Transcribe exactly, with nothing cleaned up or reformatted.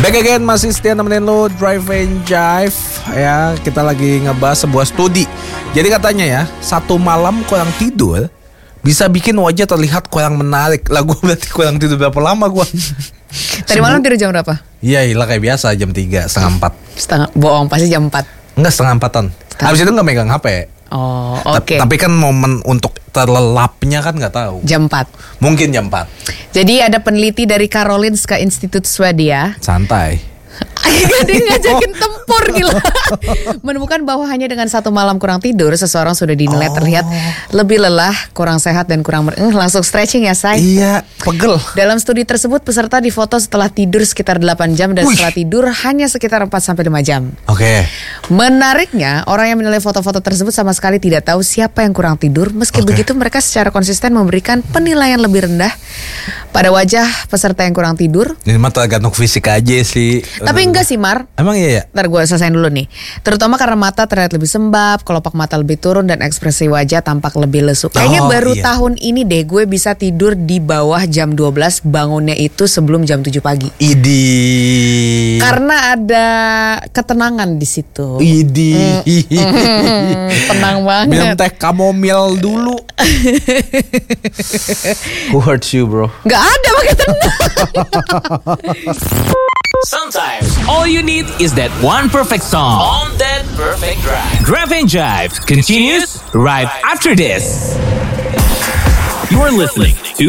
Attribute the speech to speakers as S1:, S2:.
S1: Back again, masih setia nemenin lo Drive and Jive. Ya, kita lagi ngebahas sebuah studi. Jadi katanya ya, satu malam kurang tidur bisa bikin wajah terlihat kurang menarik. Lah gue berarti kurang tidur berapa lama gue?
S2: Tadi malam tidur jam berapa?
S1: Iya, ilah kayak biasa jam tiga, setengah empat.
S2: Setengah, bohong, pasti jam empat.
S1: Enggak, setengah empatan. Habis itu gak megang H P.
S2: Oh, oke.
S1: Okay. Tapi kan momen untuk terlelapnya kan gak tahu.
S2: Jam empat.
S1: Mungkin jam empat.
S2: Jadi ada peneliti dari Karolinska Institut Swedia.
S1: Santai.
S2: Dia ngajakin tempur gila. Menemukan bahwa hanya dengan satu malam kurang tidur, seseorang sudah dinilai
S1: oh.
S2: terlihat lebih lelah, kurang sehat dan kurang mer- eh, langsung stretching ya say.
S1: Iya, pegel.
S2: Dalam studi tersebut peserta difoto setelah tidur sekitar delapan jam dan
S1: Wih.
S2: setelah tidur hanya sekitar empat sampai lima jam.
S1: Oke. Okay.
S2: Menariknya, orang yang menilai foto-foto tersebut sama sekali tidak tahu siapa yang kurang tidur. Meski okay. begitu, mereka secara konsisten memberikan penilaian lebih rendah pada wajah peserta yang kurang tidur.
S1: Ini mah tergantung fisik aja sih.
S2: Tapi enggak sih Mar.
S1: Emang iya ya?
S2: Ntar gue selesain dulu nih. Terutama karena mata terlihat lebih sembab, kelopak mata lebih turun, dan ekspresi wajah tampak lebih lesu. Kayaknya
S1: oh,
S2: baru
S1: iya.
S2: tahun ini deh gue bisa tidur di bawah jam dua belas, bangunnya itu sebelum jam tujuh pagi.
S1: Idi.
S2: Karena ada ketenangan di situ.
S1: Idi.
S2: Mm, mm, tenang banget.
S1: Minum teh kamomil dulu. Who hurts you, bro?
S2: Gak ada pakai tenang.
S3: Sometimes all you need is that one perfect song on that perfect drive. Drive and Jive continues right after this. You are listening